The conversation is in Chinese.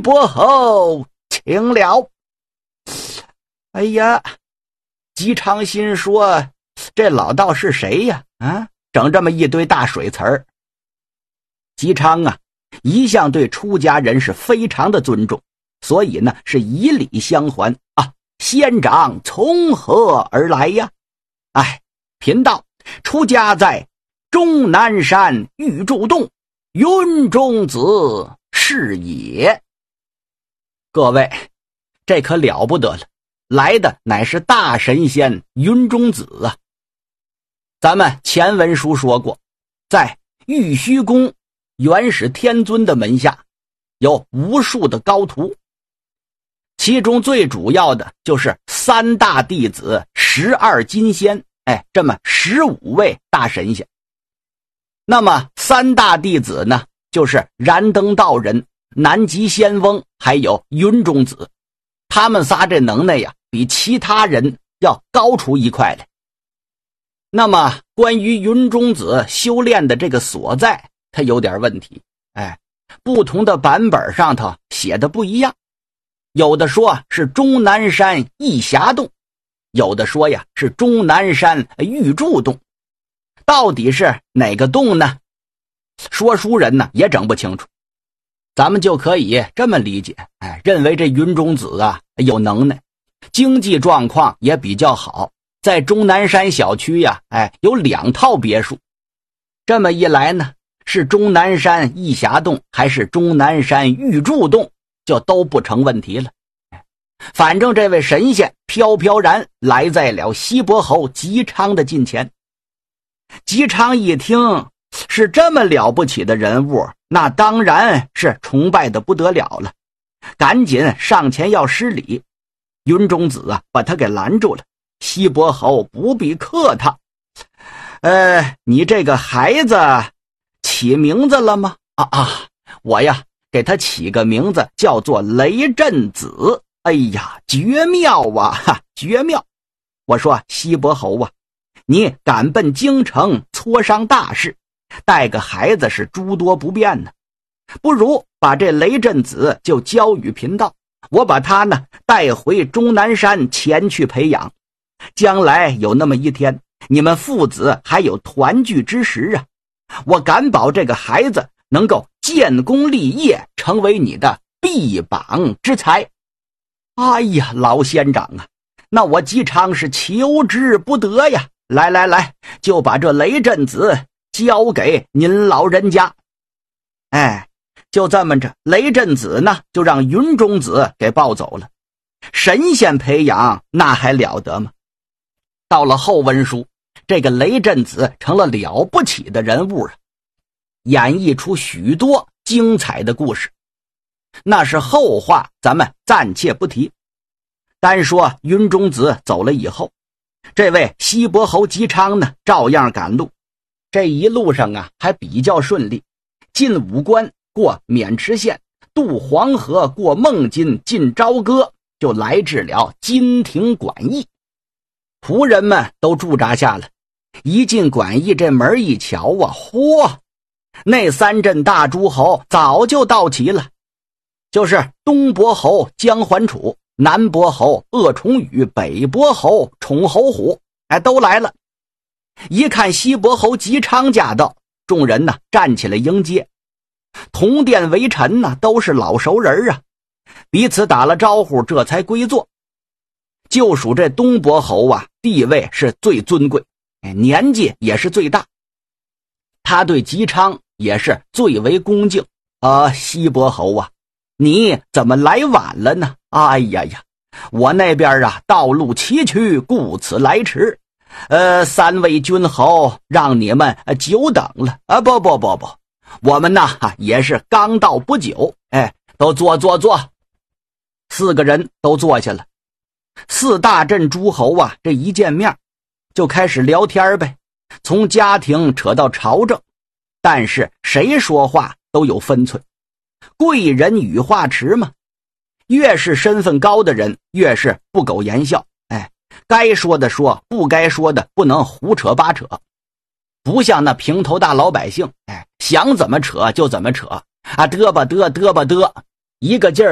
伯侯请了。哎呀，姬昌心说，这老道是谁呀？整这么一堆大水词儿。姬昌啊，一向对出家人是非常的尊重，所以呢是以礼相还啊。仙长从何而来呀？贫道出家在终南山玉柱洞，云中子是也。各位，这可了不得了，来的乃是大神仙云中子啊。咱们前文书说过，在玉虚宫元始天尊的门下有无数的高徒，其中最主要的就是三大弟子12金仙，这么15位大神仙。那么三大弟子呢，就是燃灯道人、南极仙翁还有云中子，他们仨这能耐呀，比其他人要高出一块来。那么关于云中子修炼的这个所在，它有点问题，不同的版本上头写的不一样，有的说是终南山羿霞洞，有的说呀是终南山玉柱洞，到底是哪个洞呢？说书人呢也整不清楚。咱们就可以这么理解，认为这云中子啊有能耐，经济状况也比较好，在终南山小区呀，有2套别墅。这么一来呢，是终南山羿霞洞还是终南山玉柱洞，就都不成问题了。反正这位神仙飘飘然来在了西伯侯姬昌的近前。姬昌一听是这么了不起的人物，那当然是崇拜的不得了了，赶紧上前要施礼。云中子啊把他给拦住了，西伯侯不必客套，你这个孩子起名字了吗？我呀给他起个名字叫做雷震子。哎呀，绝妙啊，绝妙！我说西伯侯啊，你赶奔京城磋商大事，带个孩子是诸多不便呢，不如把这雷震子就交与贫道，我把他呢带回终南山前去培养，将来有那么一天，你们父子还有团聚之时啊，我敢保这个孩子能够建功立业，成为你的臂膀之才。哎呀，老仙长啊，那我姬昌是求之不得呀！来，就把这雷震子交给您老人家。就这么着，雷震子呢就让云中子给抱走了。神仙培养那还了得吗？到了后文书，这个雷震子成了了不起的人物啊，演绎出许多精彩的故事。那是后话，咱们暂且不提。单说云中子走了以后，这位西伯侯姬昌呢照样赶路。这一路上啊还比较顺利，进武关，过渑池县，渡黄河，过孟津，进朝歌，就来至了金庭馆驿。仆人们都驻扎下了，一进馆驿这门一瞧啊，嚯，那3镇大诸侯早就到齐了，就是东伯侯姜桓楚，南伯侯鄂崇宇，北伯侯宠侯虎，都来了。一看西伯侯姬昌驾到，众人呢站起来迎接，同殿为臣呢都是老熟人啊，彼此打了招呼，这才归坐。就属这东伯侯啊，地位是最尊贵，年纪也是最大，他对姬昌也是最为恭敬。西伯侯啊，你怎么来晚了呢？哎呀，我那边啊道路崎岖，故此来迟。3位君侯让你们久等了。不，我们呢也是刚到不久。都坐。4个人都坐下了。4大镇诸侯啊，这一见面就开始聊天呗，从家庭扯到朝政，但是谁说话都有分寸，贵人语化迟嘛，越是身份高的人越是不苟言笑，该说的说，不该说的不能胡扯八扯，不像那平头大老百姓，想怎么扯就怎么扯啊，嘚吧嘚，一个劲儿